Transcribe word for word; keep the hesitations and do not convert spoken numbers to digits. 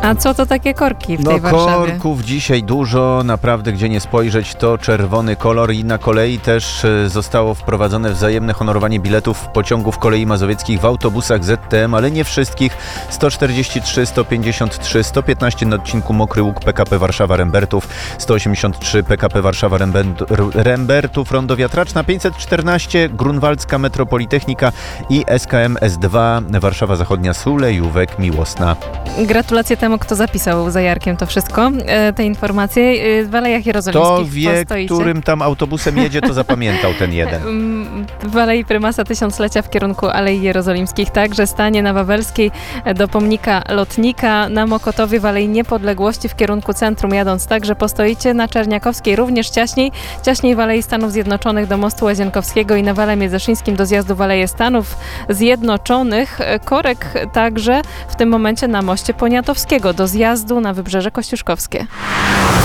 A co to takie korki w No tej Warszawie? korków dzisiaj dużo, naprawdę gdzie nie spojrzeć to czerwony kolor i na kolei też e, zostało wprowadzone wzajemne honorowanie biletów pociągów kolei mazowieckich w autobusach Z T M, ale nie wszystkich. sto czterdzieści trzy, sto pięćdziesiąt trzy, sto piętnaście na odcinku Mokry Łuk P K P Warszawa-Rembertów, sto osiemdziesiąt trzy P K P Warszawa-Rembertów, Rondo Wiatraczna, pięćset czternaście Grunwaldzka Metropolitechnika i S K M S dwa Warszawa Zachodnia Sulejówek Miłosna. Gratulacje temu, kto zapisał za Jarkiem to wszystko, e, te informacje. E, w Alejach To Jerozolimskich wie, stoicie. którym tam autobusem jedzie, to zapamiętał ten jeden. Mm, W Alei Prymasa Tysiąclecia w kierunku Alei Jerozolimskich także stanie na Wawelskiej do pomnika Lotnika, na Mokotowie w Alei Niepodległości w kierunku centrum jadąc także postoicie, na Czerniakowskiej również ciaśniej, ciaśniej w Alei Stanów Zjednoczonych do mostu Łazienkowskiego i na Wale Międzyszyńskim do zjazdu w Aleje Stanów Zjednoczonych. Korek także w tym momencie na moście Poniatowskiego do zjazdu na Wybrzeże Kościuszkowskie.